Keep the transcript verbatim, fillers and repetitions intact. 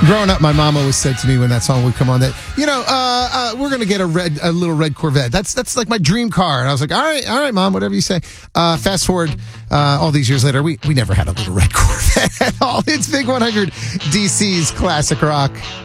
Growing up, my mom always said to me when that song would come on that, you know, uh, uh, we're going to get a red, a little red Corvette. That's that's like my dream car. And I was like, all right, all right, Mom, whatever you say. Uh, fast forward uh, all these years later, we, we never had a little red Corvette at all. It's Big one hundred D C's classic rock.